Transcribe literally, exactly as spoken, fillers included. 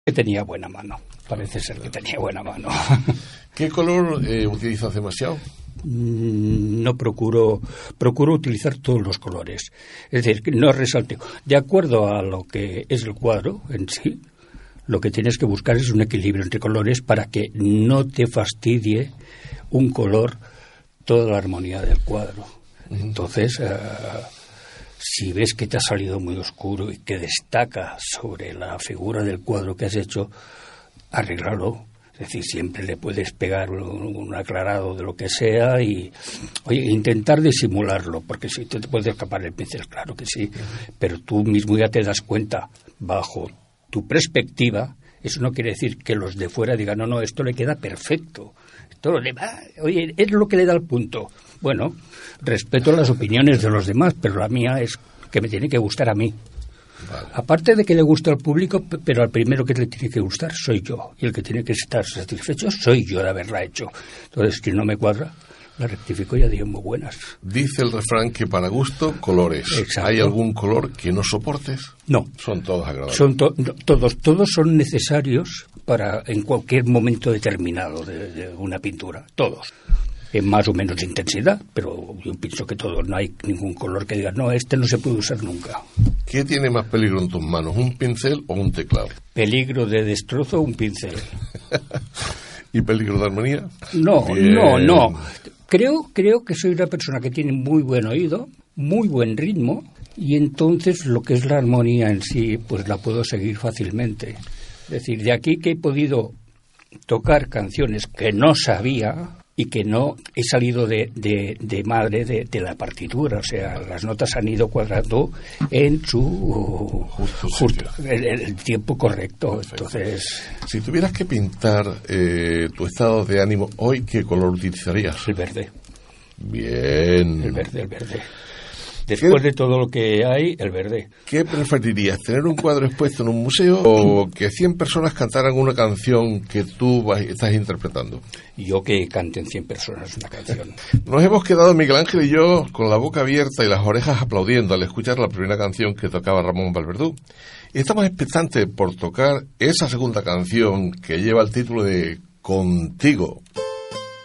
Que tenía buena mano, parece ser que tenía buena mano. ¿Qué color eh, utilizas demasiado? No procuro, procuro utilizar todos los colores, es decir, no resalte. De acuerdo a lo que es el cuadro en sí, lo que tienes que buscar es un equilibrio entre colores para que no te fastidie un color toda la armonía del cuadro. Entonces, uh, si ves que te ha salido muy oscuro y que destaca sobre la figura del cuadro que has hecho, arréglalo. Es decir, siempre le puedes pegar un, un aclarado de lo que sea y, oye, intentar disimularlo, porque si te, te puede escapar el pincel, claro que sí, pero tú mismo ya te das cuenta, bajo tu perspectiva, eso no quiere decir que los de fuera digan, no, no, esto le queda perfecto, esto le va, oye, es lo que le da el punto. Bueno, respeto las opiniones de los demás, pero la mía es que me tiene que gustar a mí. Vale. Aparte de que le gusta al público, pero al primero que le tiene que gustar soy yo, y el que tiene que estar satisfecho soy yo de haberla hecho. Entonces, si no me cuadra, la rectifico y ya digo muy buenas. Dice el refrán que para gusto, colores. Exacto. ¿Hay algún color que no soportes? No. Son todos agradables. Son to- todos, todos son necesarios para en cualquier momento determinado de, de una pintura, todos. En más o menos intensidad, pero yo pienso que todos, no hay ningún color que diga, no, este no se puede usar nunca. ¿Qué tiene más peligro en tus manos, un pincel o un teclado? Peligro de destrozo, un pincel. ¿Y peligro de armonía? No, Bien. no, no. Creo, creo que soy una persona que tiene muy buen oído, muy buen ritmo, y entonces lo que es la armonía en sí, pues la puedo seguir fácilmente. Es decir, de aquí que he podido tocar canciones que no sabía y que no he salido de, de, de madre de, de la partitura, o sea, las notas han ido cuadrando en su justo, justo el, el tiempo correcto. Perfecto. Entonces, si tuvieras que pintar eh, tu estado de ánimo hoy, ¿qué color utilizarías? El verde. Bien. El verde, el verde. Después de todo lo que hay, el verde. ¿Qué preferirías, tener un cuadro expuesto en un museo o que cien personas cantaran una canción que tú vas, estás interpretando? Yo que canten cien personas una canción. Nos hemos quedado, Miguel Ángel y yo, con la boca abierta y las orejas aplaudiendo al escuchar la primera canción que tocaba Ramón Valverdú. Y estamos expectantes por tocar esa segunda canción que lleva el título de Contigo.